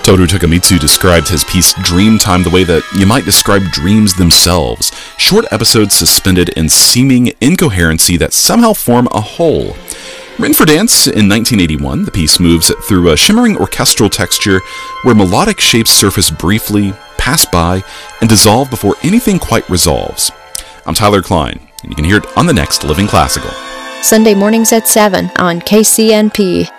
Toru Takemitsu described his piece Dreamtime the way that you might describe dreams themselves, short episodes suspended in seeming incoherency that somehow form a whole. Written for dance in 1981, the piece moves through a shimmering orchestral texture where melodic shapes surface briefly, pass by, and dissolve before anything quite resolves. I'm Tyler Klein, and you can hear it on the next Living Classical. Sunday mornings at 7 on KCNP.